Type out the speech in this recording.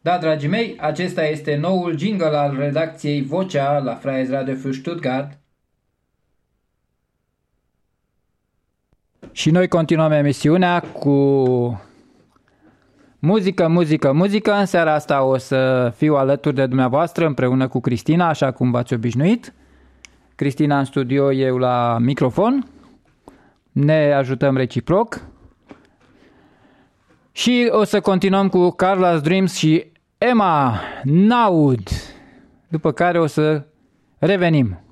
Da, dragii mei, acesta este noul jingle al redacției Vocea la Freies Radio für Stuttgart. Și noi continuăm emisiunea cu muzică, muzică, muzică. În seara asta o să fiu alături de dumneavoastră împreună cu Cristina, așa cum v-ați obișnuit. Cristina în studio, eu la microfon. Ne ajutăm reciproc. Și o să continuăm cu Carla's Dreams și Emma Naud, după care o să revenim.